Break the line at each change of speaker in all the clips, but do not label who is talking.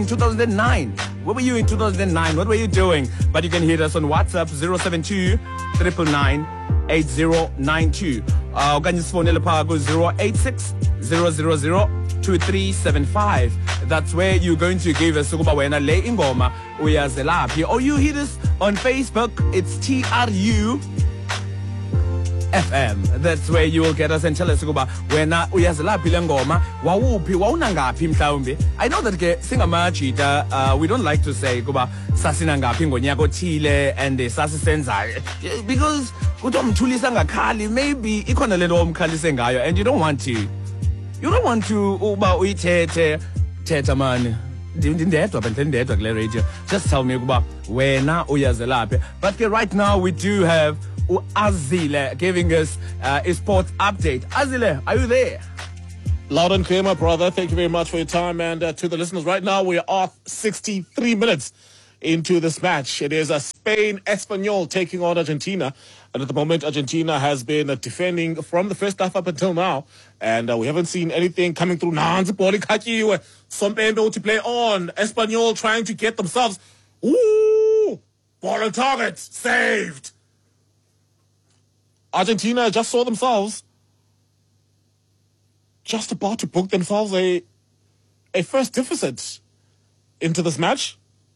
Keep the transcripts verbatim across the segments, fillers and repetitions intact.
in two thousand nine. Where were you in two thousand nine? What were you doing? But you can hit us on WhatsApp zero seven two, nine nine nine, eight zero nine two. Uh, okanye sifonele phaa ku zero eight six, zero zero zero, two three seven five. That's where you're going to give us ukuba wena le ingoma uyazelaphi. Or you hit us on Facebook. It's T R U F M. That's where you will get us and tell us ukuba wena uyazelaphi le ngoma, wawuphi, wawunangaphi mhlawumbi. I know that ke singamajita, uh, we don't like to say ukuba sasinangaphi ngonyaka othile and sasisenzayo, because kuthiwa mthulisa ngakhali, maybe ikhona lento omkhalise ngayo and you don't want to. You don't want to uba uyithethe thetha man. Ndindedwa but ndindedwa kule radio. Just tell me ukuba wena uyazelaphi. But ke right now we do have Azile giving us uh, a sports update. Azile, are you there?
Loud and clear, my brother. Thank you very much for your time. And uh, to the listeners, right now we are sixty-three minutes into this match. It is a Spain Espanyol taking on Argentina. And at the moment, Argentina has been uh, defending from the first half up until now. And uh, we haven't seen anything coming through. Nanzi ball ikhakiwe. Sompembe to play on. Espanyol trying to get themselves. Ooh! Ball on target. Saved. Argentina just saw themselves just about to book themselves a a first deficit into this match.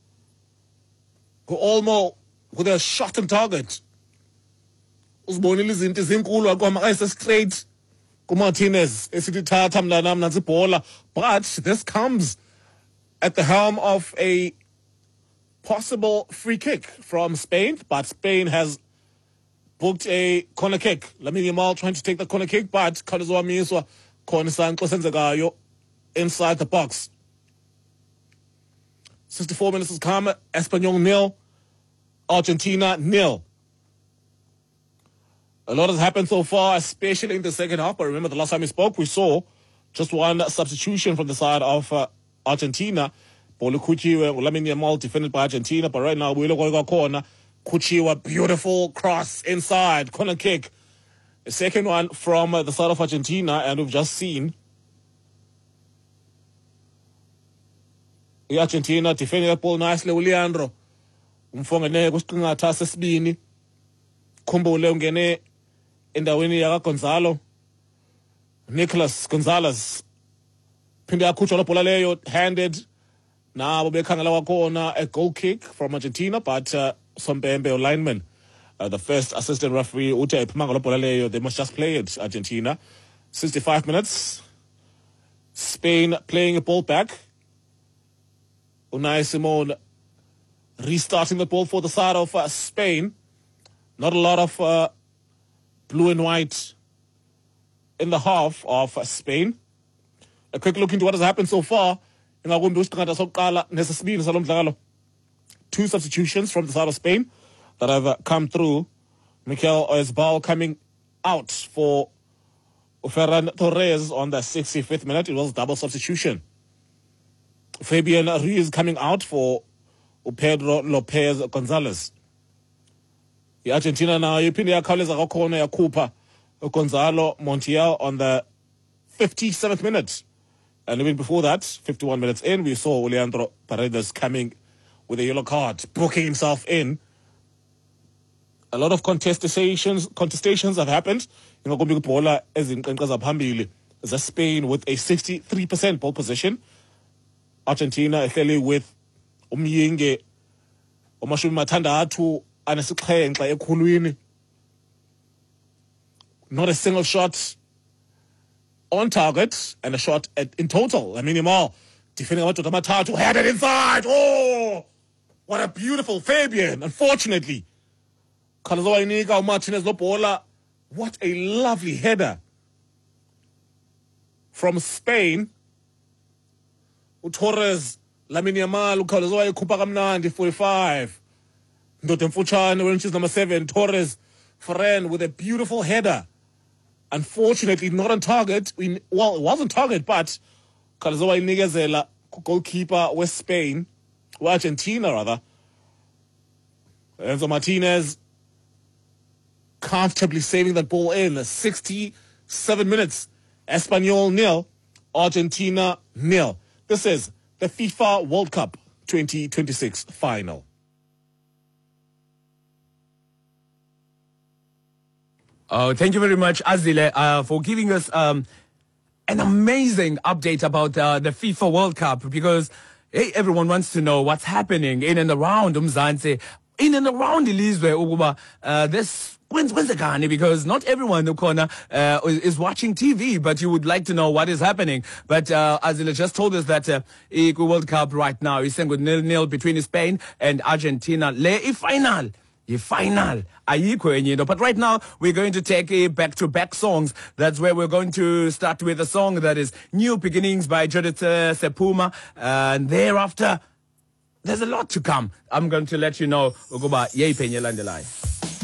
Olmo with a shot on target. Uzibonile izinto ezinkulu akoma ayise straight ku Martinez esithatha mntanami nansi ibhola, but this comes at the helm of a possible free kick from Spain, but Spain has booked a corner kick. Lamine Yamal trying to take the corner kick, but Khalizwa Miswa corner senzekayo inside the box. sixty-four minutes has come. Espanyol nil, Argentina nil. A lot has happened so far, especially in the second half. But remember, the last time we spoke, we saw just one substitution from the side of uh, Argentina. Paulo Kuchiwa, Lamine Yamal defended by Argentina. But right now, we look at corner. Kuchiwa, beautiful cross inside, corner kick. The second one from uh, the side of Argentina, and we've just seen the Argentina defending the ball nicely. Leandro umfongene kusiqingatha sesibini, khumbule ungene endaweni yaka Gonzalo, Nicolas Gonzalez phinde yakhutshwa lebhola leyo, handed nabo bekhangela kwakhona a goal kick from Argentina, but uh, Sompembe or lineman, uh, the first assistant referee, uthi ayiphuma ngalobhola leyo, they must just play it. Argentina, sixty-five minutes, Spain playing a ball back. Unai Simon restarting the ball for the side of uh, Spain. Not a lot of uh, blue and white in the half of uh, Spain. A quick look into what has happened so far. Two substitutions from the side of Spain that have uh, come through. Mikel Oyarzabal coming out for Ferran Torres on the sixty-fifth minute. It was double substitution. Fabian Ruiz coming out for Pedro Lopez Gonzalez. The Argentina now, iphinde yakhawuleza kakhona yakhupha Gonzalo Montiel on the fifty-seventh minute. And even before that, fifty-one minutes in, we saw Leandro Paredes coming with a yellow card, booking himself in. A lot of contestations contestations have happened. There's Spain with a sixty-three percent ball position. Argentina with umyinge omashumi mathandathu anesixhenxe ekhulwini. Not a single shot on target, and a shot at, in total. I mean, Yamal defending amadoda amathathu, headed inside. Oh, what a beautiful Fabian. Unfortunately, Khalizwa inika uMartinez lobhola. What a lovely header from Spain. Torres, Lamine Yamal, ukhawulezwa ikhupha kamnandi, forty-five. Ndoda mfutshane, which is number seven, Torres Ferran with a beautiful header. Unfortunately, not on target. We, well, it was on target, but Khalizwa inikezela goalkeeper West Spain, or Argentina rather. Enzo Martinez comfortably saving that ball in. sixty-seven minutes. Espanyol nil, Argentina nil. This is the FIFA World Cup twenty twenty-six final.
Oh, thank you very much, Azile, uh, for giving us um, an amazing update about uh, the FIFA World Cup, because hey, everyone wants to know what's happening in and around Umzansi, in and around Ilizwe, ukuba uh, this kwenzekani, because not everyone ukhona uh, is watching T V, but you would like to know what is happening. But uh, Azile just told us that uh, the World Cup right now is saying nil nil between Spain and Argentina. Le final. The final. But right now, we're going to take a back-to-back songs. That's where we're going to start with a song that is New Beginnings by Judith uh, Sepuma. And thereafter, there's a lot to come. I'm going to let you know. Ugoba, yey penye landelayo.